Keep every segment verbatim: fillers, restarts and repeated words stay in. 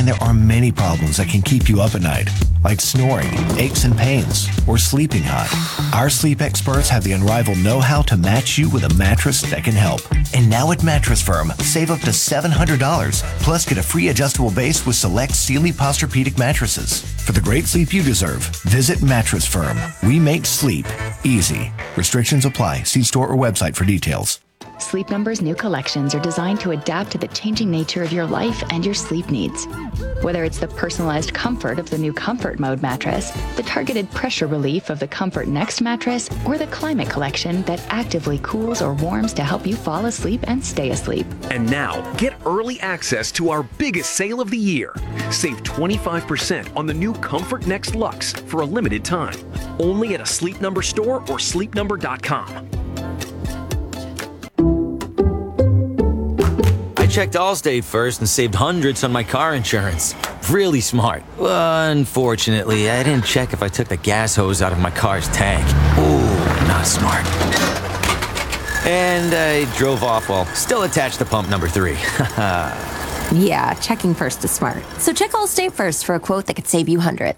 And there are many problems that can keep you up at night, like snoring, aches and pains, or sleeping hot. Our sleep experts have the unrivaled know-how to match you with a mattress that can help. And now at Mattress Firm, save up to seven hundred dollars, plus get a free adjustable base with select Sealy Posturepedic mattresses. For the great sleep you deserve, visit Mattress Firm. We make sleep easy. Restrictions apply. See store or website for details. Sleep Number's new collections are designed to adapt to the changing nature of your life and your sleep needs. Whether it's the personalized comfort of the new Comfort Mode mattress, the targeted pressure relief of the Comfort Next mattress, or the Climate Collection that actively cools or warms to help you fall asleep and stay asleep. And now, get early access to our biggest sale of the year. Save twenty-five percent on the new Comfort Next Luxe for a limited time. Only at a Sleep Number store or sleep number dot com. I checked Allstate first and saved hundreds on my car insurance. Really smart. Unfortunately, I didn't check if I took the gas hose out of my car's tank. Ooh, not smart. And I drove off while still attached to pump number three. Yeah, checking first is smart. So check Allstate first for a quote that could save you hundreds.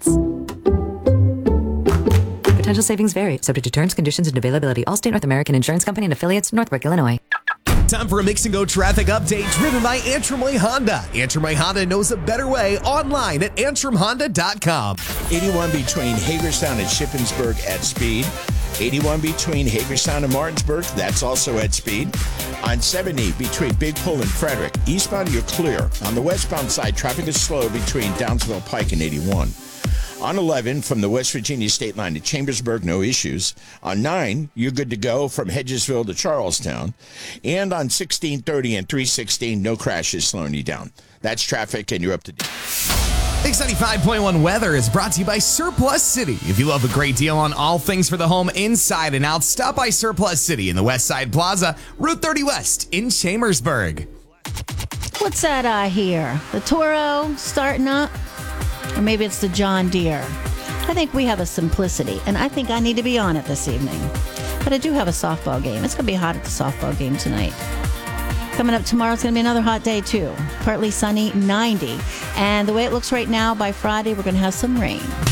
Potential savings vary, subject to terms, conditions, and availability. Allstate North American Insurance Company and affiliates, Northbrook, Illinois. Time for a Mix and Go traffic update driven by Antrim Way Honda. Antrim Way Honda knows a better way online at antrim honda dot com. eighty-one between Hagerstown and Shippensburg at speed. eighty-one between Hagerstown and Martinsburg, that's also at speed. On seventy between Big Pull and Frederick, eastbound you're clear. On the westbound side, traffic is slow between Downsville Pike and eighty-one. On eleven, from the West Virginia state line to Chambersburg, no issues. On nine, you're good to go from Hedgesville to Charlestown. And on sixteen thirty and three sixteen, no crashes slowing you down. That's traffic, and you're up to date. Mix ninety-five point one weather is brought to you by Surplus City. If you love a great deal on all things for the home inside and out, stop by Surplus City in the West Side Plaza, Route thirty West in Chambersburg. What's that I hear? The Toro starting up? Or maybe it's the John Deere. I think we have a simplicity, and I think I need to be on it this evening. But I do have a softball game. It's going to be hot at the softball game tonight. Coming up tomorrow, it's going to be another hot day, too. Partly sunny, ninety. And the way it looks right now, by Friday, we're going to have some rain.